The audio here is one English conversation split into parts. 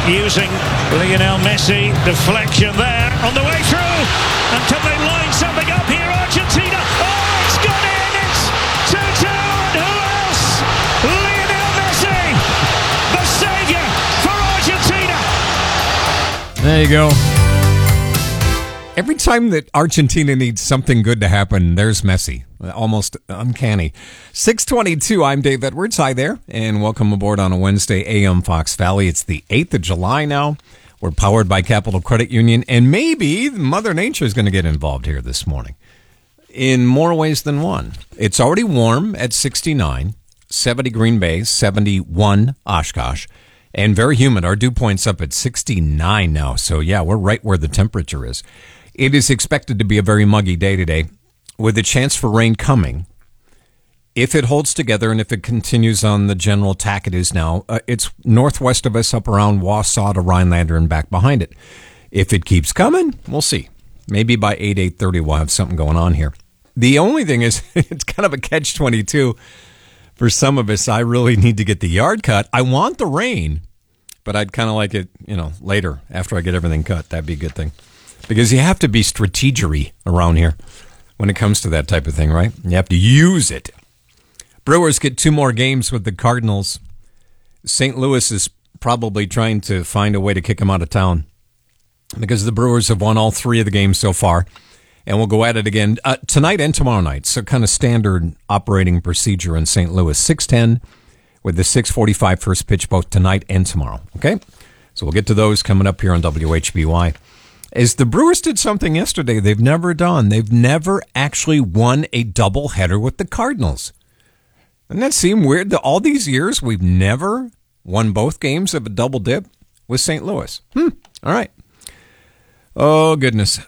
using Lionel Messi. Deflection there on the way through. Until they line something up here, Argentina. Oh, it's gone in. It's 2-2. And who else? Lionel Messi, the saviour for Argentina. There you go. Every time that Argentina needs something good to happen, there's Messi. Almost uncanny. 6:22, I'm Dave Edwards. Hi there, and welcome aboard on a Wednesday, AM Fox Valley. It's the 8th of July now. We're powered by Capital Credit Union, and maybe Mother Nature is going to get involved here this morning in more ways than one. It's already warm at 69, 70 Green Bay, 71 Oshkosh, and very humid. Our dew point's up at 69 now, so yeah, we're right where the temperature is. It is expected to be a very muggy day today, with a chance for rain coming. If it holds together and if it continues on the general tack it is now, it's northwest of us, up around Wausau to Rhinelander and back behind it. If it keeps coming, we'll see. Maybe by 8:30 we'll have something going on here. The only thing is, it's kind of a catch-22 for some of us. I really need to get the yard cut. I want the rain, but I'd kind of like it, later after I get everything cut. That'd be a good thing. Because you have to be strategery around here when it comes to that type of thing, right? You have to use it. Brewers get 2 more games with the Cardinals. St. Louis is probably trying to find a way to kick them out of town because the Brewers have won all 3 of the games so far, and we'll go at it again tonight and tomorrow night. So kind of standard operating procedure in St. Louis. 6:10 with the 6:45 first pitch both tonight and tomorrow. Okay? So we'll get to those coming up here on WHBY. As the Brewers did something yesterday they've never done. They've never actually won a doubleheader with the Cardinals. Doesn't that seem weird? All these years, we've never won both games of a double dip with St. Louis. All right. Oh, goodness.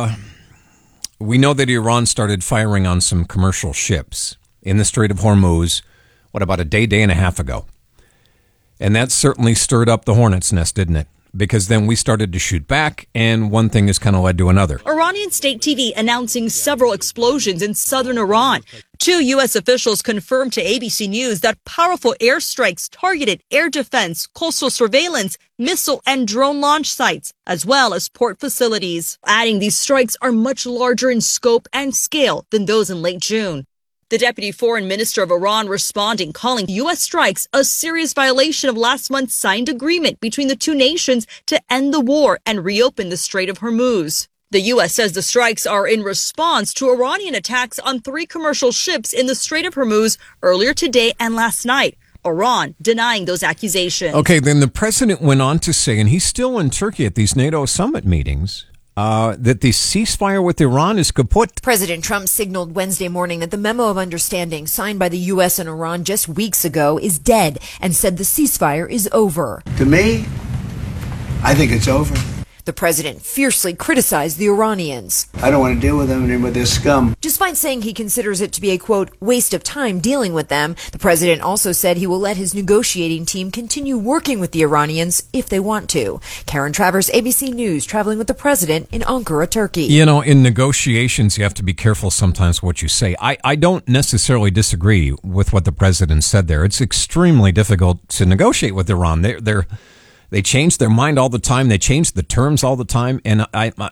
We know that Iran started firing on some commercial ships in the Strait of Hormuz, about a day and a half ago. And that certainly stirred up the hornet's nest, didn't it? Because then we started to shoot back, and one thing has kind of led to another. Iranian state TV announcing several explosions in southern Iran. 2 U.S. officials confirmed to ABC News that powerful airstrikes targeted air defense, coastal surveillance, missile and drone launch sites, as well as port facilities. Adding these strikes are much larger in scope and scale than those in late June. The deputy foreign minister of Iran responding, calling U.S. strikes a serious violation of last month's signed agreement between the 2 nations to end the war and reopen the Strait of Hormuz. The U.S. says the strikes are in response to Iranian attacks on 3 commercial ships in the Strait of Hormuz earlier today and last night. Iran denying those accusations. Okay, then the president went on to say, and he's still in Turkey at these NATO summit meetings, that the ceasefire with Iran is kaput. President Trump signaled Wednesday morning that the memo of understanding signed by the U.S. and Iran just weeks ago is dead and said the ceasefire is over. To me, I think it's over. The president fiercely criticized the Iranians. I don't want to deal with them and with this scum. Despite saying he considers it to be a, quote, waste of time dealing with them, the president also said he will let his negotiating team continue working with the Iranians if they want to. Karen Travers, ABC News, traveling with the president in Ankara, Turkey. In negotiations, you have to be careful sometimes what you say. I don't necessarily disagree with what the president said there. It's extremely difficult to negotiate with Iran. They change their mind all the time. They change the terms all the time. And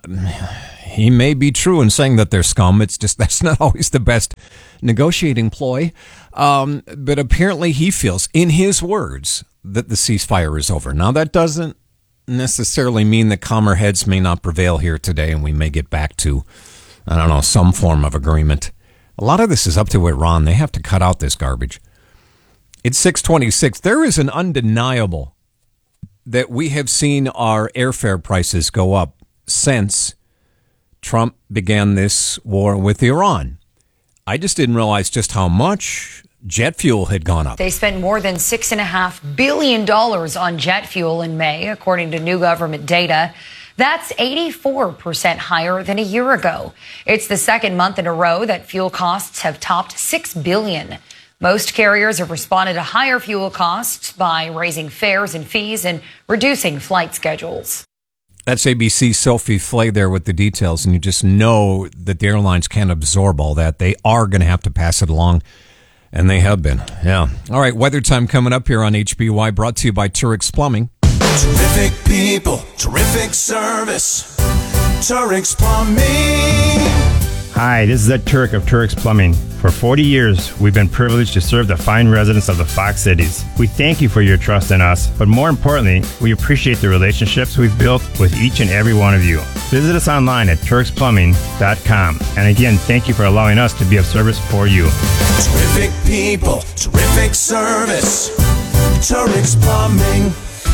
he may be true in saying that they're scum. It's just that's not always the best negotiating ploy. But apparently he feels, in his words, that the ceasefire is over. Now, that doesn't necessarily mean that calmer heads may not prevail here today and we may get back to, some form of agreement. A lot of this is up to Iran. They have to cut out this garbage. It's 6:26. There is an undeniable that we have seen our airfare prices go up since Trump began this war with Iran. I just didn't realize just how much jet fuel had gone up. They spent more than $6.5 billion on jet fuel in May, according to new government data. That's 84% higher than a year ago. It's the second month in a row that fuel costs have topped $6 billion. Most carriers have responded to higher fuel costs by raising fares and fees and reducing flight schedules. That's ABC's Sophie Flay there with the details, and you just know that the airlines can't absorb all that. They are going to have to pass it along, and they have been. Yeah. All right, weather time coming up here on HBY, brought to you by Turix Plumbing. Terrific people, terrific service. Turk's Plumbing. Hi, this is Ed Turk of Turk's Plumbing. For 40 years, we've been privileged to serve the fine residents of the Fox Cities. We thank you for your trust in us, but more importantly, we appreciate the relationships we've built with each and every one of you. Visit us online at turksplumbing.com. And again, thank you for allowing us to be of service for you. Terrific people, terrific service. Turk's Plumbing.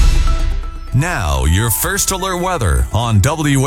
Now, your first alert weather on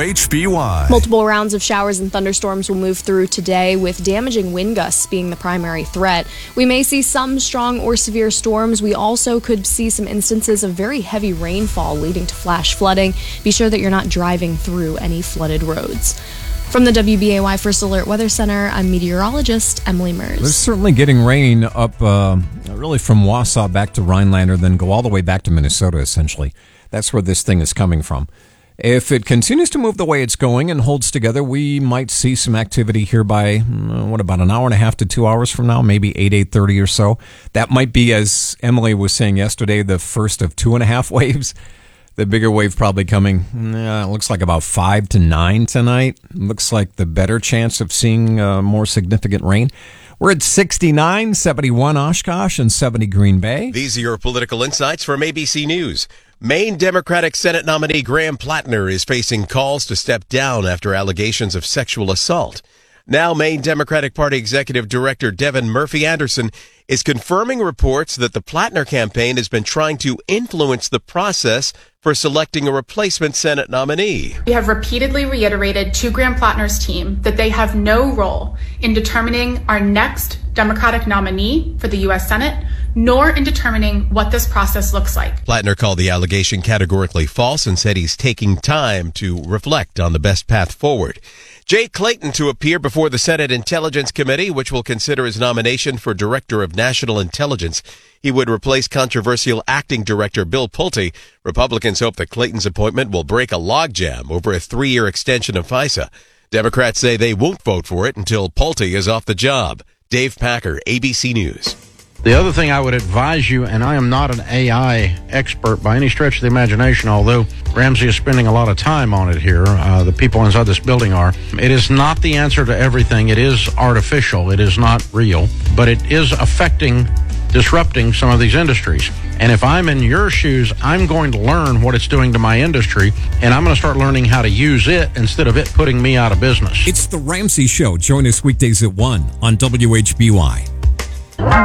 WHBY. Multiple rounds of showers and thunderstorms will move through today, with damaging wind gusts being the primary threat. We may see some strong or severe storms. We also could see some instances of very heavy rainfall leading to flash flooding. Be sure that you're not driving through any flooded roads. From the WBAY First Alert Weather Center, I'm meteorologist Emily Mers. They're certainly getting rain up really from Wausau back to Rhinelander, then go all the way back to Minnesota, essentially. That's where this thing is coming from. If it continues to move the way it's going and holds together, we might see some activity here by, about an hour and a half to 2 hours from now, maybe 8:30 or so. That might be, as Emily was saying yesterday, the first of 2.5 waves. The bigger wave probably coming, it looks like about 5 to 9 tonight. Looks like the better chance of seeing more significant rain. We're at 69, 71 Oshkosh, and 70 Green Bay. These are your political insights from ABC News. Maine Democratic Senate nominee Graham Plattner is facing calls to step down after allegations of sexual assault. Now, Maine Democratic Party Executive Director Devin Murphy Anderson is confirming reports that the Plattner campaign has been trying to influence the process for selecting a replacement Senate nominee. We have repeatedly reiterated to Graham Plattner's team that they have no role in determining our next Democratic nominee for the U.S. Senate, nor in determining what this process looks like. Plattner called the allegation categorically false and said he's taking time to reflect on the best path forward. Jay Clayton to appear before the Senate Intelligence Committee, which will consider his nomination for Director of National Intelligence. He would replace controversial acting director Bill Pulte. Republicans hope that Clayton's appointment will break a logjam over a 3-year extension of FISA. Democrats say they won't vote for it until Pulte is off the job. Dave Packer, ABC News. The other thing I would advise you, and I am not an AI expert by any stretch of the imagination, although Ramsey is spending a lot of time on it here, the people inside this building are, it is not the answer to everything. It is artificial. It is not real, but it is disrupting some of these industries. And if I'm in your shoes, I'm going to learn what it's doing to my industry, and I'm going to start learning how to use it instead of it putting me out of business. It's The Ramsey Show. Join us weekdays at 1 on WHBY.